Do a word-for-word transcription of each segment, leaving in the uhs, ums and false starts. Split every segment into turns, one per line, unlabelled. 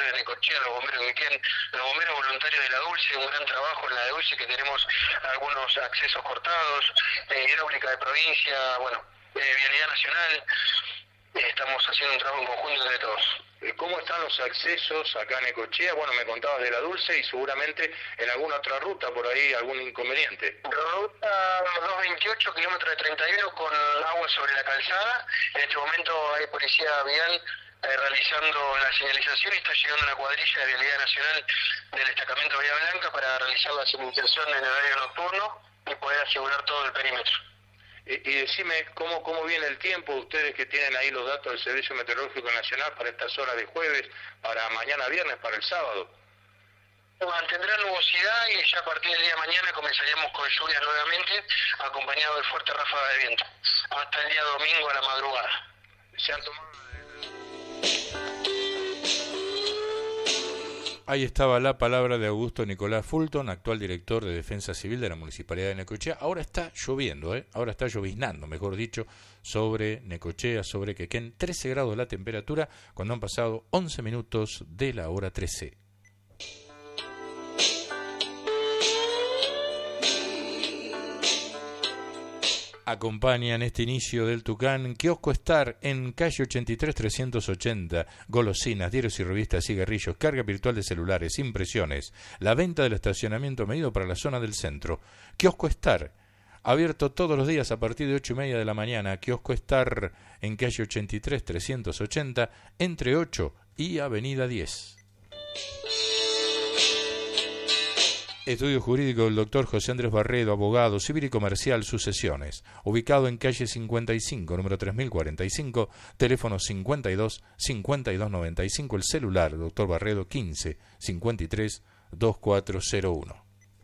bomberos de Necochea, los bomberos de Quequén, los bomberos voluntarios de la Dulce, un gran trabajo en la Dulce, que tenemos algunos accesos cortados, eh, hidráulica de provincia, bueno, eh, Vialidad Nacional, eh, estamos haciendo un trabajo en conjunto entre todos.
¿Cómo están los accesos acá en Necochea? Bueno, me contabas de la Dulce y seguramente en alguna otra ruta por ahí algún inconveniente.
Ruta doscientos veintiocho, kilómetro de treinta y uno, con agua sobre la calzada. En este momento hay policía vial eh, realizando la señalización y está llegando una cuadrilla de Vialidad Nacional del destacamento Bahía Blanca para realizar la señalización en horario nocturno y poder asegurar todo el perímetro.
Y, y decime, ¿cómo, ¿cómo viene el tiempo? Ustedes que tienen ahí los datos del Servicio Meteorológico Nacional para estas horas de jueves, para mañana viernes, para el sábado.
Mantendrá nubosidad y ya a partir del día de mañana comenzaríamos con lluvias nuevamente, acompañado de fuerte ráfaga de viento, hasta el día domingo a la madrugada.
Se han tomado...
Ahí estaba la palabra de Augusto Nicolás Fulton, actual director de Defensa Civil de la Municipalidad de Necochea. Ahora está lloviendo, ¿eh? Ahora está lloviznando, mejor dicho, sobre Necochea, sobre Quequén. trece grados la temperatura cuando han pasado once minutos de la hora trece. Acompañan este inicio del Tucán, Kiosco Star en calle ochenta y tres trescientos ochenta, golosinas, diarios y revistas, cigarrillos, carga virtual de celulares, impresiones, la venta del estacionamiento medido para la zona del centro. Kiosco Star, abierto todos los días a partir de ocho y media de la mañana. Kiosco Star en calle ochenta y tres trescientos ochenta, entre ocho y avenida diez. Estudio Jurídico del doctor José Andrés Barredo, abogado civil y comercial, sucesiones. Ubicado en calle cincuenta y cinco, número tres mil cuarenta y cinco, teléfono cincuenta y dos, cincuenta y dos noventa y cinco, el celular, doctor Barredo, quince, cincuenta y tres, veinticuatro cero uno.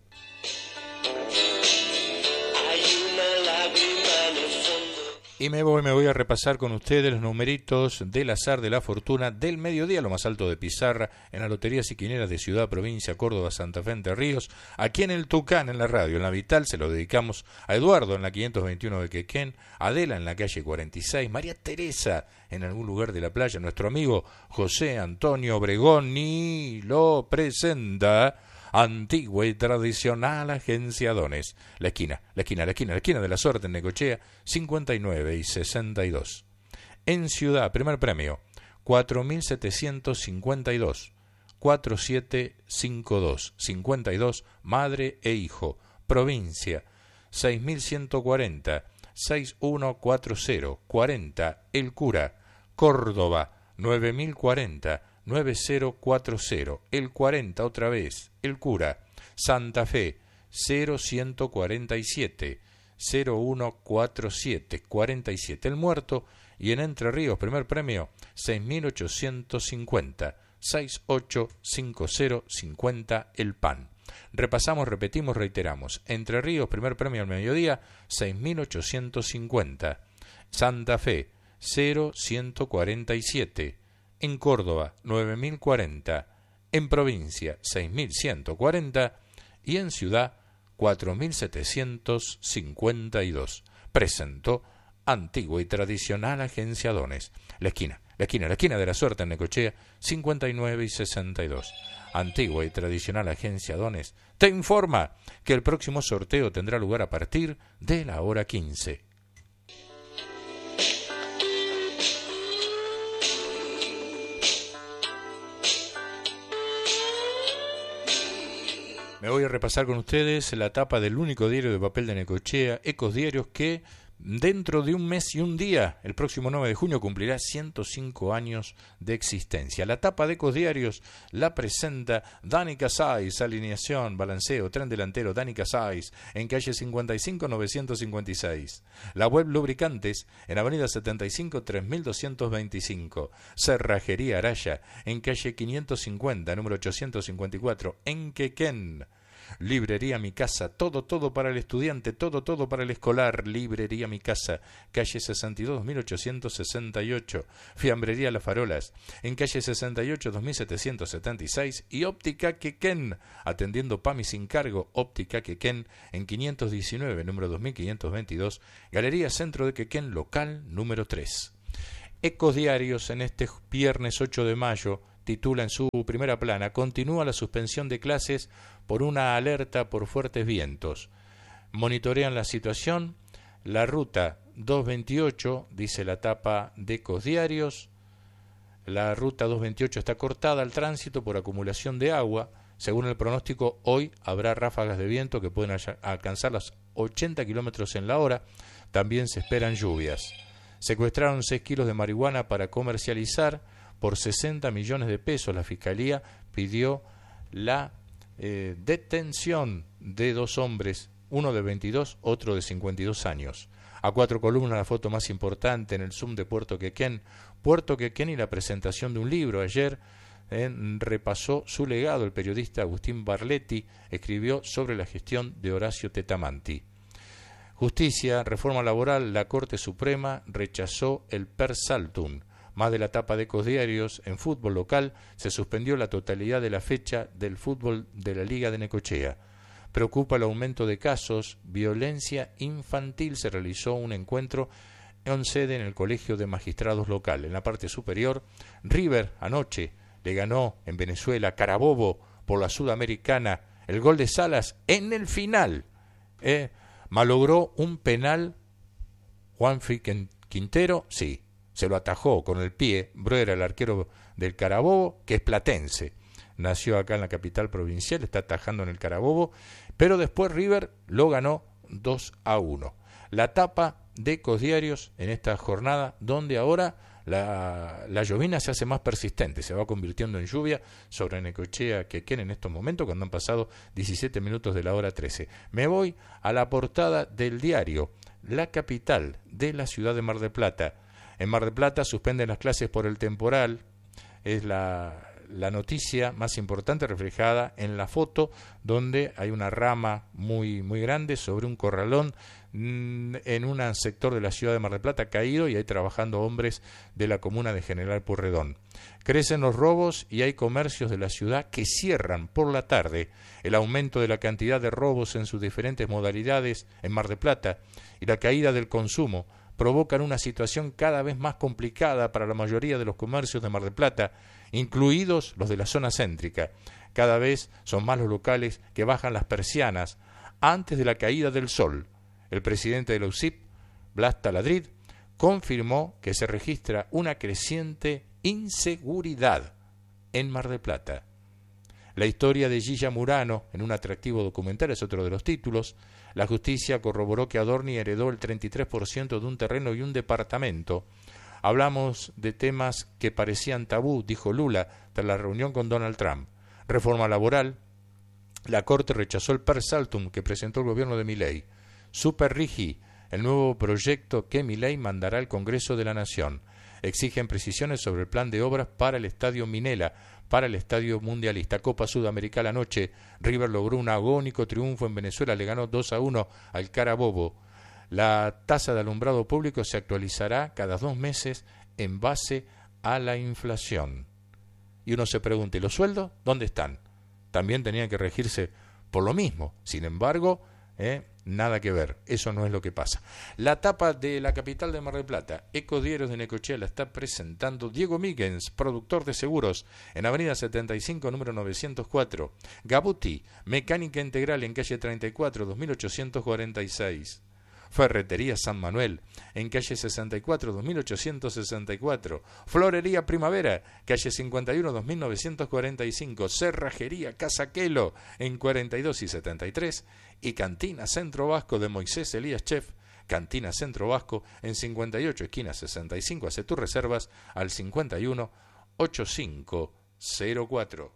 Y me voy, me voy a repasar con ustedes los numeritos del azar de la fortuna del mediodía, lo más alto de pizarra, en las loterías y quineras de Ciudad, Provincia, Córdoba, Santa Fe, Entre Ríos, aquí en el Tucán, en la radio, en la Vital, se lo dedicamos a Eduardo en la quinientos veintiuno de Quequén, Adela en la calle cuarenta y seis, María Teresa en algún lugar de la playa, nuestro amigo José Antonio Obregón y lo presenta Antigua y Tradicional Agencia Dones. La esquina, la esquina, la esquina, la esquina de la suerte en Necochea, cincuenta y nueve y sesenta y dos. En Ciudad, primer premio, cuatro mil setecientos cincuenta y dos, cuatro siete cinco dos, cincuenta y dos, madre e hijo. Provincia, seis mil ciento cuarenta, sesenta y uno cuarenta, cuarenta, El Cura. Córdoba, nueve mil cuarenta, noventa cuarenta, el cuarenta otra vez, El Cura. Santa Fe, cero ciento cuarenta y siete, cero uno cuarenta y siete, cuarenta y siete, El Muerto. Y en Entre Ríos, primer premio, seis mil ochocientos cincuenta, sesenta y ocho cincuenta, cincuenta, El Pan. Repasamos, repetimos, reiteramos. Entre Ríos, primer premio al mediodía, seis mil ochocientos cincuenta. Santa Fe, cero ciento cuarenta y siete. En Córdoba, nueve mil cuarenta, en provincia, seis mil ciento cuarenta y en ciudad, cuatro mil setecientos cincuenta y dos. Presentó Antigua y Tradicional Agencia Dones. La esquina, la esquina, la esquina de la suerte en Necochea, cincuenta y nueve y sesenta y dos. Antigua y Tradicional Agencia Dones te informa que el próximo sorteo tendrá lugar a partir de la hora quince. Me voy a repasar con ustedes la tapa del único diario de papel de Necochea, Ecos Diarios, que dentro de un mes y un día, el próximo nueve de junio, cumplirá ciento cinco años de existencia. La tapa de Ecos Diarios la presenta Dani Casais, alineación, balanceo, tren delantero, Dani Casais, en calle cincuenta y cinco, novecientos cincuenta y seis. La web Lubricantes, en avenida setenta y cinco, tres mil doscientos veinticinco. Cerrajería Araya, en calle quinientos cincuenta, número ochocientos cincuenta y cuatro, en Quequén. Librería Mi Casa, todo, todo para el estudiante, todo, todo para el escolar. Librería Mi Casa, calle sesenta y dos, dos mil ochocientos sesenta y ocho. Fiambrería Las Farolas, en calle sesenta y ocho, dos mil setecientos setenta y seis. Y Óptica Quequén, atendiendo PAMI sin cargo. Óptica Quequén, en quinientos diecinueve, número dos mil quinientos veintidós. Galería Centro de Quequén, local número tres. Ecos Diarios en este viernes ocho de mayo titula en su primera plana: continúa la suspensión de clases por una alerta por fuertes vientos. Monitorean la situación. La ruta doscientos veintiocho, dice la tapa de Ecodiarios, la ruta doscientos veintiocho está cortada al tránsito por acumulación de agua. Según el pronóstico, hoy habrá ráfagas de viento que pueden alcanzar los ochenta kilómetros en la hora. También se esperan lluvias. Secuestraron seis kilos de marihuana para comercializar por sesenta millones de pesos. La Fiscalía pidió la eh, detención de dos hombres, uno de veintidós, otro de cincuenta y dos años. A cuatro columnas, la foto más importante en el Zoom de Puerto Quequén. Puerto Quequén y la presentación de un libro. Ayer eh, repasó su legado. El periodista Agustín Barletti escribió sobre la gestión de Horacio Tetamanti. Justicia, reforma laboral. La Corte Suprema rechazó el per saltum. Más de la tapa de Ecodiarios. En fútbol local se suspendió la totalidad de la fecha del fútbol de la Liga de Necochea. Preocupa el aumento de casos. Violencia infantil. Se realizó un encuentro en sede en el Colegio de Magistrados local. En la parte superior, River anoche le ganó en Venezuela Carabobo por la Sudamericana. El gol de Salas en el final. Eh, malogró un penal Juanfi Quintero, sí, se lo atajó con el pie. Bruera, el arquero del Carabobo, que es platense. Nació acá en la capital provincial, está atajando en el Carabobo, pero después River lo ganó dos a uno. La tapa de Ecodiarios en esta jornada, donde ahora la, la llovina se hace más persistente, se va convirtiendo en lluvia sobre Necochea, Quequén en estos momentos, cuando han pasado diecisiete minutos de la hora trece. Me voy a la portada del diario La Capital, de la ciudad de Mar del Plata. En Mar del Plata suspenden las clases por el temporal. Es la... la noticia más importante reflejada en la foto, donde hay una rama muy muy grande sobre un corralón mmm, en un sector de la ciudad de Mar del Plata caído, y hay trabajando hombres de la comuna de General Pueyrredón. Crecen los robos y hay comercios de la ciudad que cierran por la tarde. El aumento de la cantidad de robos en sus diferentes modalidades en Mar del Plata y la caída del consumo provocan una situación cada vez más complicada para la mayoría de los comercios de Mar del Plata, incluidos los de la zona céntrica. Cada vez son más los locales que bajan las persianas antes de la caída del sol. El presidente de la U S I P, Blas Taladrid, confirmó que se registra una creciente inseguridad en Mar del Plata. La historia de Gilla Murano en un atractivo documental es otro de los títulos. La justicia corroboró que Adorni heredó el treinta y tres por ciento de un terreno y un departamento. Hablamos de temas que parecían tabú, dijo Lula, tras la reunión con Donald Trump. Reforma laboral. La Corte rechazó el per saltum que presentó el gobierno de Milei. Super Rigi, el nuevo proyecto que Milei mandará al Congreso de la Nación. Exigen precisiones sobre el plan de obras para el Estadio Minela, para el Estadio Mundialista. Copa Sudamericana anoche, River logró un agónico triunfo en Venezuela, le ganó dos a uno al Carabobo. La tasa de alumbrado público se actualizará cada dos meses en base a la inflación. Y uno se pregunta, ¿y los sueldos dónde están? También tenían que regirse por lo mismo. Sin embargo, eh, nada que ver, eso no es lo que pasa. La tapa de La Capital de Mar del Plata, Ecodiarios de Necochea, la está presentando Diego Míguez, productor de seguros, en Avenida setenta y cinco, número novecientos cuatro. Gabuti, mecánica integral en calle treinta y cuatro, dos mil ochocientos cuarenta y seis. Ferretería San Manuel, en calle sesenta y cuatro, dos mil ochocientos sesenta y cuatro. Florería Primavera, calle cincuenta y uno, dos mil novecientos cuarenta y cinco. Cerrajería Casa Quelo, en cuarenta y dos y setenta y tres. Y Cantina Centro Vasco de Moisés Elías Chef, Cantina Centro Vasco, en cincuenta y ocho, esquina sesenta y cinco. Hace tus reservas al cincuenta y uno, ochenta y cinco cero cuatro.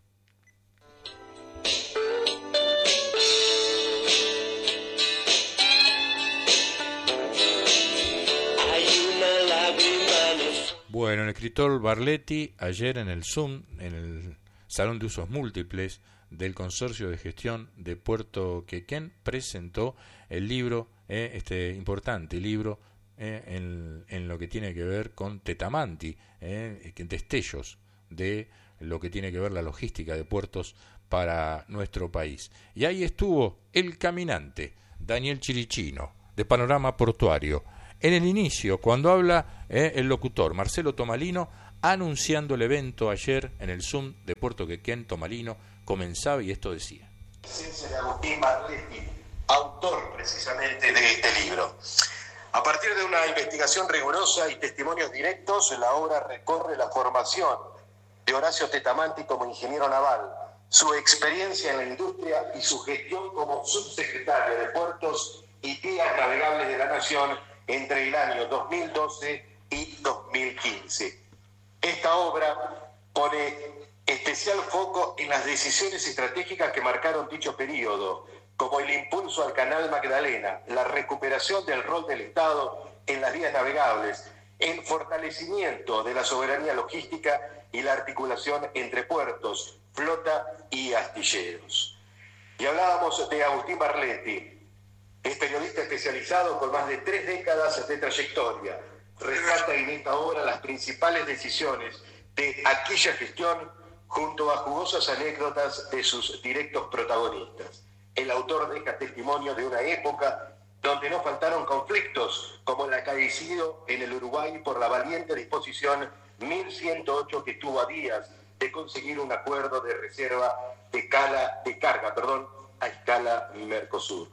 Bueno, el escritor Barletti, ayer en el Zoom, en el Salón de Usos Múltiples del Consorcio de Gestión de Puerto Quequén, presentó el libro, eh, este importante libro, eh, en, en lo que tiene que ver con Tetamanti, eh, destellos de lo que tiene que ver la logística de puertos para nuestro país. Y ahí estuvo el caminante, Daniel Chirichino, de Panorama Portuario. En el inicio, cuando habla eh, el locutor Marcelo Tomalino, anunciando el evento ayer en el Zoom de Puerto Quequén, Tomalino, comenzaba y esto decía.
De Agustín Barletti, autor precisamente de este libro. A partir de una investigación rigurosa y testimonios directos, la obra recorre la formación de Horacio Tetamanti como ingeniero naval, su experiencia en la industria y su gestión como subsecretario de Puertos y Vías Navegables de la Nación entre el año dos mil doce y dos mil quince. Esta obra pone especial foco en las decisiones estratégicas que marcaron dicho periodo, como el impulso al Canal Magdalena, la recuperación del rol del Estado en las vías navegables, el fortalecimiento de la soberanía logística y la articulación entre puertos, flota y astilleros. Y hablábamos de Agustín Barletti, es periodista especializado con más de tres décadas de trayectoria. Rescata en esta obra las principales decisiones de aquella gestión junto a jugosas anécdotas de sus directos protagonistas. El autor deja testimonio de una época donde no faltaron conflictos, como el acaecido en el Uruguay por la valiente disposición mil ciento ocho que estuvo a días de conseguir un acuerdo de reserva de, cala, de carga perdón, a escala Mercosur.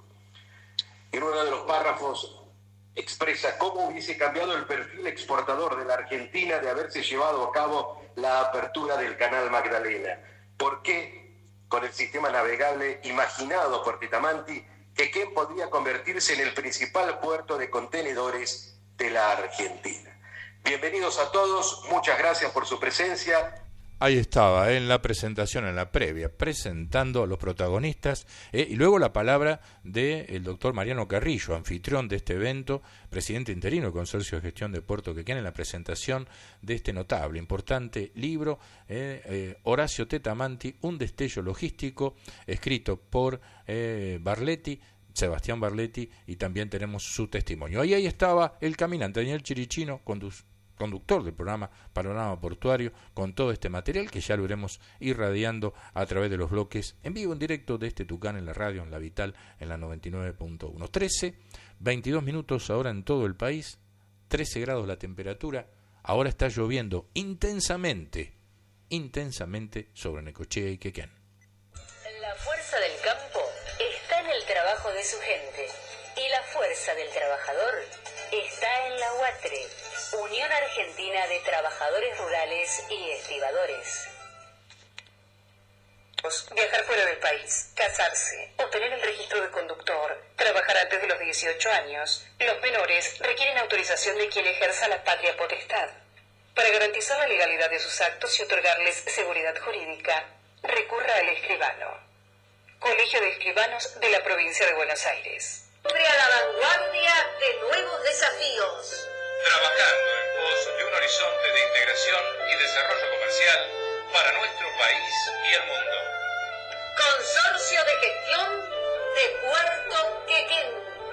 En uno de los párrafos expresa cómo hubiese cambiado el perfil exportador de la Argentina de haberse llevado a cabo la apertura del Canal Magdalena. ¿Por qué, con el sistema navegable imaginado por Tetamanti, Quequén podría convertirse en el principal puerto de contenedores de la Argentina? Bienvenidos a todos, muchas gracias por su presencia.
Ahí estaba, en la presentación, en la previa, presentando a los protagonistas, eh, y luego la palabra del doctor Mariano Carrillo, anfitrión de este evento, presidente interino del Consorcio de Gestión de Puerto Quequén, en la presentación de este notable, importante libro, eh, eh, Horacio Tetamanti, un destello logístico, escrito por eh, Barletti, Sebastián Barletti, y también tenemos su testimonio. Ahí, ahí estaba el caminante, Daniel Chirichino, conductor. conductor del programa Panorama Portuario, con todo este material que ya lo iremos irradiando a través de los bloques en vivo, en directo de este Tucán en la radio, en la Vital, en la noventa y nueve punto uno. trece, veintidós minutos ahora en todo el país, trece grados la temperatura, ahora está lloviendo intensamente, intensamente sobre Necochea y Quequén.
La fuerza del campo está en el trabajo de su gente y la fuerza del trabajador está en la UATRE, Unión Argentina de Trabajadores Rurales y Estibadores. Viajar fuera del país, casarse, obtener el registro de conductor, trabajar antes de los dieciocho años. Los menores requieren autorización de quien ejerza la patria potestad. Para garantizar la legalidad de sus actos y otorgarles seguridad jurídica, recurra al escribano. Colegio de Escribanos de la Provincia de Buenos Aires.
A la vanguardia de nuevos desafíos.
Trabajando en pos de un horizonte de integración y desarrollo comercial para nuestro país y el mundo.
Consorcio de Gestión de Puerto Quequén.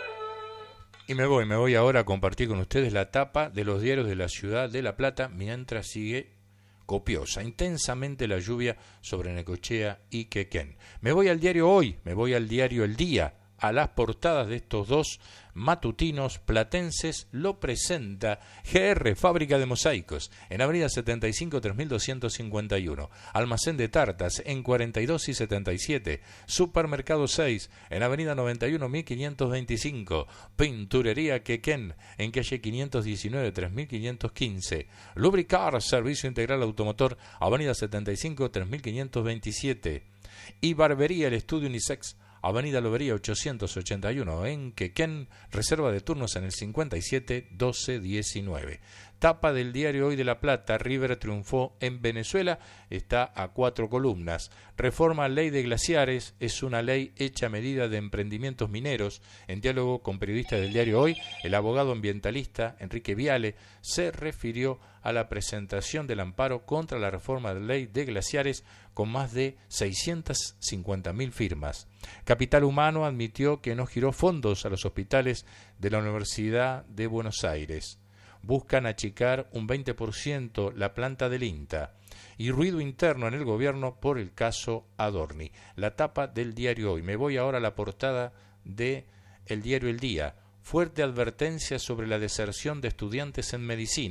Y me voy, me voy ahora a compartir con ustedes la tapa de los diarios de la ciudad de La Plata mientras sigue copiosa, intensamente la lluvia sobre Necochea y Quequén. Me voy al diario Hoy, me voy al diario El Día, a las portadas de estos dos matutinos platenses. Lo presenta G R, Fábrica de Mosaicos, en Avenida setenta y cinco, tres mil doscientos cincuenta y uno, Almacén de Tartas en cuarenta y dos y setenta y siete, Supermercado seis en Avenida noventa y uno, mil quinientos veinticinco, Pinturería Quequén en calle quinientos diecinueve, tres mil quinientos quince, Lubricar, Servicio Integral Automotor, Avenida setenta y cinco, tres mil quinientos veintisiete, y Barbería El Estudio Unisex, Avenida Lobería ochocientos ochenta y uno en Quequén, reserva de turnos en el cincuenta y siete, doce, diecinueve. Tapa del diario Hoy de La Plata, River triunfó en Venezuela, está a cuatro columnas. Reforma Ley de Glaciares, es una ley hecha a medida de emprendimientos mineros. En diálogo con periodistas del diario Hoy, el abogado ambientalista Enrique Viale se refirió a la presentación del amparo contra la reforma de ley de glaciares con más de seiscientas cincuenta mil firmas. Capital Humano admitió que no giró fondos a los hospitales de la Universidad de Buenos Aires. Buscan achicar un veinte por ciento la planta del INTA. Y ruido interno en el gobierno por el caso Adorni. La tapa del diario Hoy. Me voy ahora a la portada de el diario El Día. Fuerte advertencia sobre la deserción de estudiantes en medicina.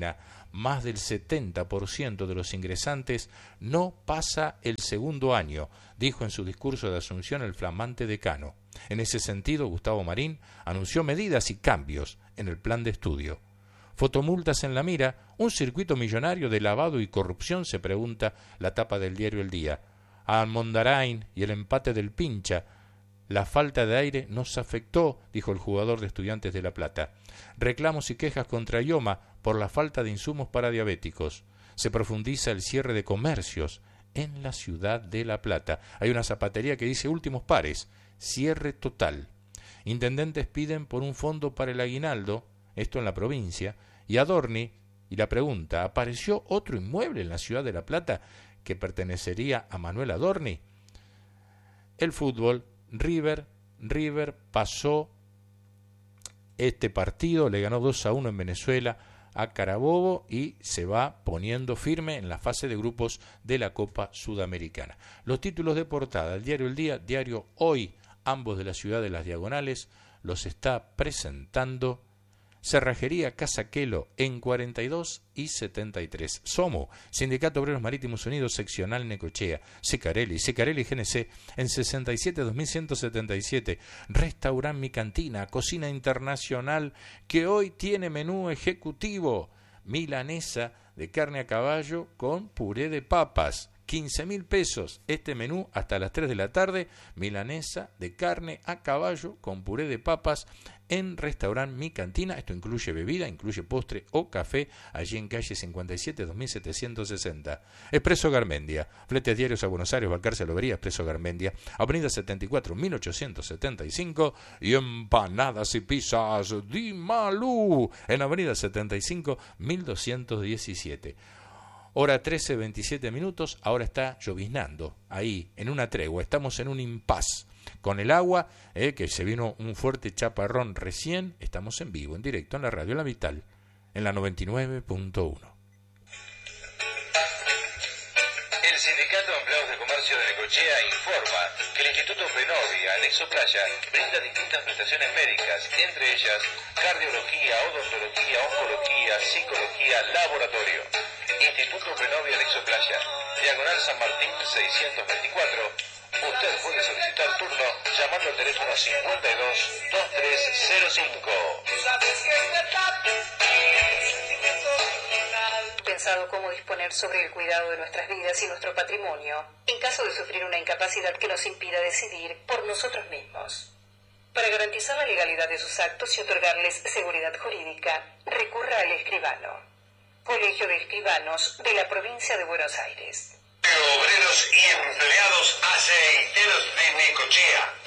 más del setenta por ciento de los ingresantes no pasa el segundo año, dijo en su discurso de Asunción el flamante decano. En ese sentido, Gustavo Marín anunció medidas y cambios en el plan de estudio. Fotomultas en la mira, un circuito millonario de lavado y corrupción, se pregunta la tapa del diario El Día. A Mondarain y el empate del Pincha, la falta de aire nos afectó, dijo el jugador de Estudiantes de La Plata. Reclamos y quejas contra IOMA por la falta de insumos para diabéticos. Se profundiza el cierre de comercios en la ciudad de La Plata. Hay una zapatería que dice últimos pares, cierre total. Intendentes piden por un fondo para el aguinaldo, esto en la provincia, y Adorni, y la pregunta, ¿apareció otro inmueble en la ciudad de La Plata que pertenecería a Manuel Adorni? El fútbol, River, River pasó este partido, le ganó dos a uno en Venezuela a Carabobo y se va poniendo firme en la fase de grupos de la Copa Sudamericana. Los títulos de portada, el diario El Día, diario Hoy, ambos de la ciudad de Las Diagonales, los está presentando Cerrajería Casaquelo en cuarenta y dos y setenta y tres. Somo, Sindicato Obreros Marítimos Unidos, seccional Necochea. Secarelli, Secarelli G N C en sesenta y siete dos mil ciento setenta y siete. Restaurant Mi Cantina, cocina internacional que hoy tiene menú ejecutivo. Milanesa de carne a caballo con puré de papas. quince mil pesos este menú hasta las tres de la tarde. Milanesa de carne a caballo con puré de papas en Restaurant Mi Cantina. Esto incluye bebida, incluye postre o café, allí en calle cincuenta y siete dos mil setecientos sesenta. Expreso Garmendia, fletes diarios a Buenos Aires, Balcarce, Lobería, Expreso Garmendia, avenida setenta y cuatro mil ochocientos setenta y cinco, y empanadas y pizzas Di Malú en avenida setenta y cinco mil doscientos diecisiete. Hora trece, veintisiete minutos, ahora está lloviznando, ahí, en una tregua, estamos en un impas. Con el agua, eh, que se vino un fuerte chaparrón recién, estamos en vivo, en directo, en la radio La Vital, en la noventa y nueve punto uno.
El Sindicato de Empleados de Comercio de Necochea informa que el Instituto Benovia, anexo Playa, brinda distintas prestaciones médicas, entre ellas cardiología, odontología, oncología, psicología, laboratorio. Instituto Benovia, anexo Playa, diagonal San Martín seiscientos veinticuatro. Usted puede solicitar turno llamando al teléfono cincuenta y dos, veintitrés cero cinco.
Pensado cómo disponer sobre el cuidado de nuestras vidas y nuestro patrimonio, en caso de sufrir una incapacidad que nos impida decidir por nosotros mismos. Para garantizar la legalidad de sus actos y otorgarles seguridad jurídica, recurra al escribano. Colegio de Escribanos de la Provincia de Buenos Aires.
Obreros y empleados aceiteros de Necochea.